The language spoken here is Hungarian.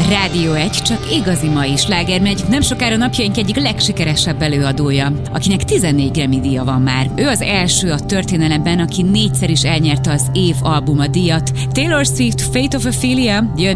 Rádió 1, csak igazi mai sláger megy, nem sokára napjaink egyik legsikeresebb előadója, akinek 14 Grammy-díja van már. Ő az első a történelemben, aki 4-szer is elnyerte az év albuma díjat. Taylor Swift, Fate of Ophelia jön